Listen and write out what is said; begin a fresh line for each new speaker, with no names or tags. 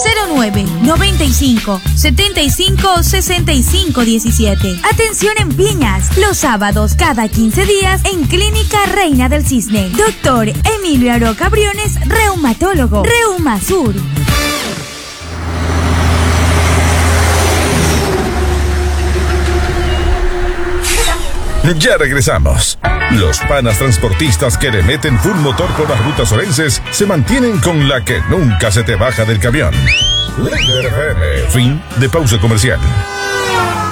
09 95 75 65 17. Atención en Piñas, los sábados cada 15 días en Clínica Reina del Cisne. Doctor Emilio Aroca Briones, reumatólogo. Reumasur.
Ya regresamos. Los panas transportistas que le meten full motor por las rutas orenses se mantienen con la que nunca se te baja del camión. Líder FM. Fin de pausa comercial.